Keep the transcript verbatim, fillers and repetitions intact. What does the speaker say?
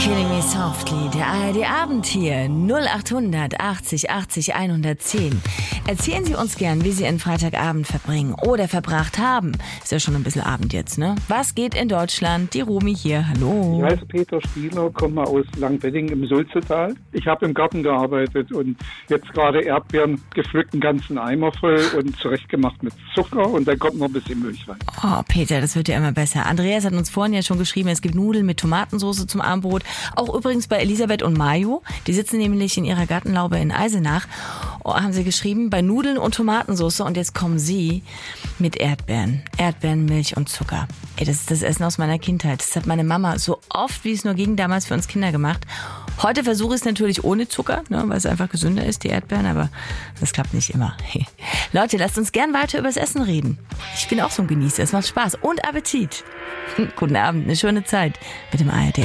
Killing Me Softly, der A R D-Abend hier, null achthundert achtzig achtzig hundertzehn. Erzählen Sie uns gern, wie Sie Ihren Freitagabend verbringen oder verbracht haben. Ist ja schon ein bisschen Abend jetzt, ne? Was geht in Deutschland? Die Romy hier, hallo. Ich heiße Peter Spieler, komme aus Langbetting im Sulzetal. Ich habe im Garten gearbeitet und jetzt gerade Erdbeeren gepflückt, einen ganzen Eimer voll und zurechtgemacht mit Zucker und dann kommt noch ein bisschen Milch rein. Oh, Peter, das wird ja immer besser. Andreas hat uns vorhin ja schon geschrieben, es gibt Nudeln mit Tomatensauce zum Abendbrot. Auch übrigens bei Elisabeth und Mayo. Die sitzen nämlich in ihrer Gartenlaube in Eisenach. Oh, haben sie geschrieben, bei Nudeln und Tomatensauce. Und jetzt kommen sie mit Erdbeeren. Erdbeeren, Milch und Zucker. Ey, das ist das Essen aus meiner Kindheit. Das hat meine Mama so oft, wie es nur ging, damals für uns Kinder gemacht. Heute versuche ich es natürlich ohne Zucker, ne, weil es einfach gesünder ist, die Erdbeeren. Aber das klappt nicht immer. Leute, lasst uns gern weiter übers Essen reden. Ich bin auch so ein Genießer. Es macht Spaß und Appetit. Guten Abend, eine schöne Zeit mit dem A R D.